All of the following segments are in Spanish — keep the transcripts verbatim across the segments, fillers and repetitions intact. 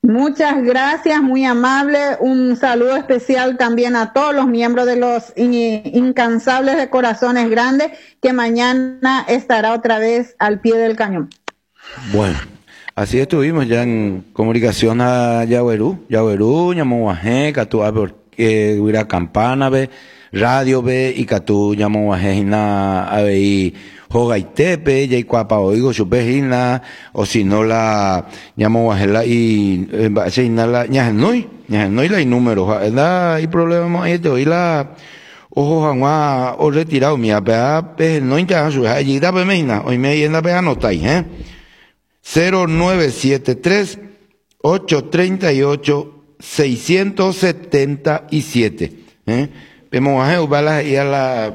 Muchas gracias, muy amable. Un saludo especial también a todos los miembros de los Incansables de Corazones Grandes, que mañana estará otra vez al pie del cañón. Bueno, así estuvimos ya en comunicación a Yaguerú, Yaguerú, Ñamoguajé, Catú, porque hubiera campana, ve, radio, ve, y Catú, Ñamoguajé, Hina, Abei, Jogaitepe, Yaicuapa, Oigo, Chupejina, o si no la Ñamoguajela y Hina la Ñajenoi, Ñajenoi la y números, ¿verdad? Hay problemas ahí, te oí la ojo jamás o retirado, mía, pea, pe, no hincha, allí da pemina, hoy me yenda pea notáis, ¿eh? cero nueve siete tres, ocho tres ocho, seis siete siete. ¿Eh? Vemos a la y a la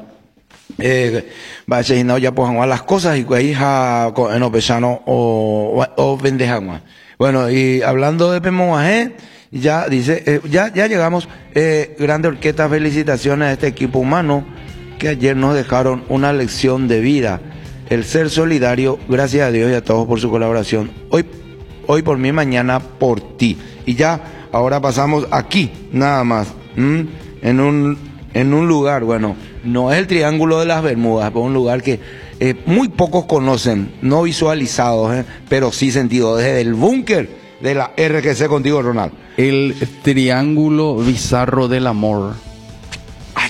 eh va a ser ya pues a las cosas y ahí ja en opesano o o vendejan. Bueno, y hablando de Pemoaje, ya dice eh, ya ya llegamos eh grande orquesta, felicitaciones a este equipo humano que ayer nos dejaron una lección de vida. El ser solidario, gracias a Dios y a todos por su colaboración. Hoy, hoy por mí, mañana por ti. Y ya, ahora pasamos aquí, nada más, ¿m? en un en un lugar, bueno, no es el Triángulo de las Bermudas, pero un lugar que eh, muy pocos conocen, no visualizados, ¿eh? Pero sí sentido, desde el búnker de la R G C contigo, Ronald. El Triángulo Bizarro del Amor. Ay,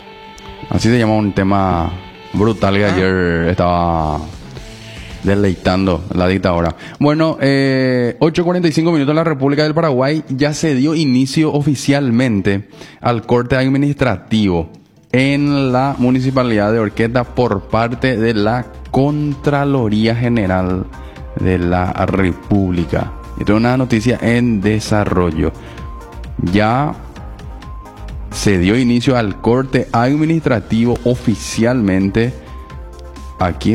así se llama un tema brutal que ah. ayer estaba deleitando la dictadura. Bueno, eh, ocho cuarenta y cinco minutos en la República del Paraguay. Ya se dio inicio oficialmente al corte administrativo en la Municipalidad de Orqueta por parte de la Contraloría General de la República. Esto es una noticia en desarrollo. Ya se dio inicio al corte administrativo oficialmente aquí